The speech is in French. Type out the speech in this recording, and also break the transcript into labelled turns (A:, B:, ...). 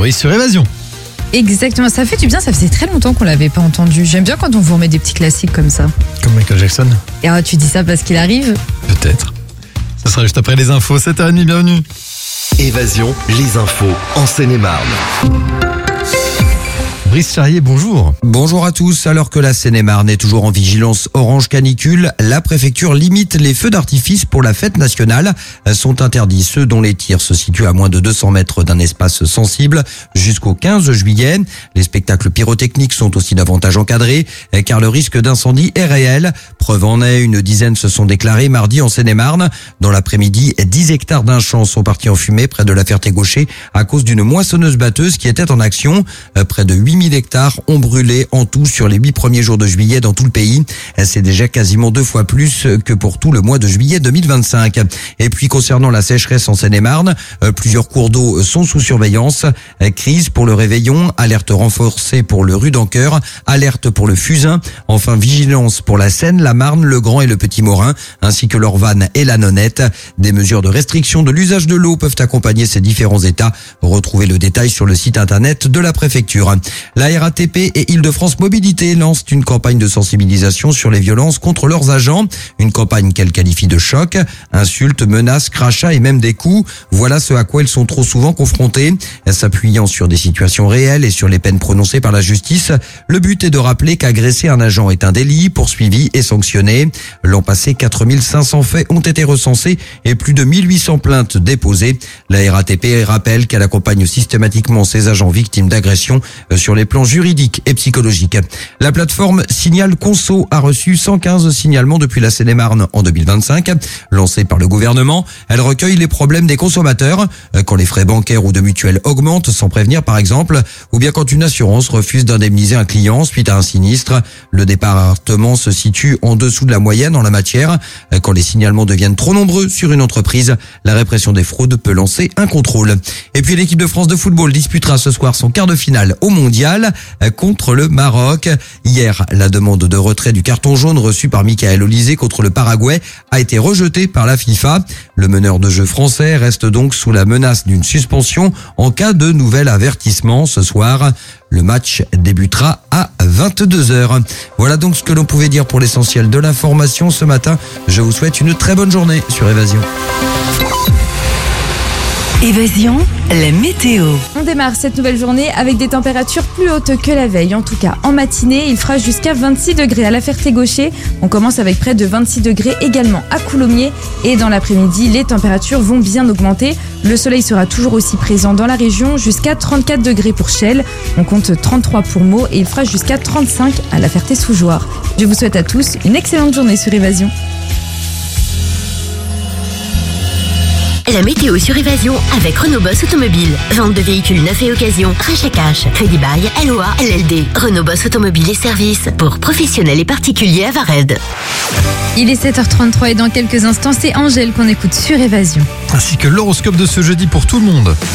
A: oui, sur Évasion.
B: Exactement, ça fait du bien, ça faisait très longtemps qu'on l'avait pas entendu. J'aime bien quand on vous remet des petits classiques comme ça.
A: Comme Michael Jackson.
B: Et alors, tu dis ça parce qu'il arrive?
A: Peut-être. Ce sera juste après les infos, 7h30, bienvenue.
C: Évasion, les infos en Seine-et-Marne.
A: Brice Charrier, bonjour.
D: Bonjour à tous. Alors que la Seine-et-Marne est toujours en vigilance orange canicule, la préfecture limite les feux d'artifice pour la fête nationale. Sont interdits ceux dont les tirs se situent à moins de 200 mètres d'un espace sensible jusqu'au 15 juillet. Les spectacles pyrotechniques sont aussi davantage encadrés car le risque d'incendie est réel. Preuve en est, une dizaine se sont déclarés mardi en Seine-et-Marne. Dans l'après-midi, 10 hectares d'un champ sont partis en fumée près de la Ferté-Gaucher à cause d'une moissonneuse-batteuse qui était en action. Près de 8000 hectares ont brûlé en tout sur les 8 premiers jours de juillet dans tout le pays. C'est déjà quasiment 2 fois plus que pour tout le mois de juillet 2025. Et puis concernant la sécheresse en Seine-et-Marne, plusieurs cours d'eau sont sous surveillance. Crise pour le Réveillon, alerte renforcée pour le Rue-d'Anqueur, alerte pour le Fusain, enfin vigilance pour la Seine, la Marne, le Grand et le Petit Morin, ainsi que l'Orvanne et la Nonette. Des mesures de restriction de l'usage de l'eau peuvent accompagner ces différents états. Retrouvez le détail sur le site internet de la préfecture. La RATP et Île-de-France Mobilité lancent une campagne de sensibilisation sur les violences contre leurs agents. Une campagne qu'elle qualifie de choc, insultes, menaces, crachats et même des coups. Voilà ce à quoi ils sont trop souvent confrontés. S'appuyant sur des situations réelles et sur les peines prononcées par la justice, le but est de rappeler qu'agresser un agent est un délit, poursuivi et sanctionné. L'an passé, 4500 faits ont été recensés et plus de 1800 plaintes déposées. La RATP rappelle qu'elle accompagne systématiquement ses agents victimes d'agressions sur les plans juridiques et psychologiques. La plateforme Signal Conso a reçu 115 signalements depuis la Seine-et-Marne en 2025. Lancée par le gouvernement, elle recueille les problèmes des consommateurs, quand les frais bancaires ou de mutuelle augmentent sans prévenir par exemple, ou bien quand une assurance refuse d'indemniser un client suite à un sinistre. Le département se situe en dessous de la moyenne en la matière. Quand les signalements deviennent trop nombreux sur une entreprise, la répression des fraudes peut lancer un contrôle. Et puis l'équipe de France de football disputera ce soir son quart de finale au mondial contre le Maroc. Hier, la demande de retrait du carton jaune reçu par Michael Olysée contre le Paraguay a été rejetée par la FIFA. Le meneur de jeu français reste donc sous la menace d'une suspension en cas de nouvel avertissement ce soir. Le match débutera à 22h. Voilà donc ce que l'on pouvait dire pour l'essentiel de l'information ce matin. Je vous souhaite une très bonne journée sur Évasion.
E: Évasion, la météo.
B: On démarre cette nouvelle journée avec des températures plus hautes que la veille. En tout cas, en matinée, il fera jusqu'à 26 degrés à la Ferté-Gaucher. On commence avec près de 26 degrés également à Coulommiers. Et dans l'après-midi, les températures vont bien augmenter. Le soleil sera toujours aussi présent dans la région, jusqu'à 34 degrés pour Chelles. On compte 33 pour Meaux et il fera jusqu'à 35 à la Ferté-sous-Jouarre. Je vous souhaite à tous une excellente journée sur Évasion.
F: La météo sur Évasion avec Renault Boss Automobile. Vente de véhicules neufs et occasion, rachat cash, crédit bail, LOA, LLD. Renault Boss Automobile et services pour professionnels et particuliers à Vared.
B: Il est 7h33 et dans quelques instants, c'est Angèle qu'on écoute sur Évasion.
A: Ainsi que l'horoscope de ce jeudi pour tout le monde.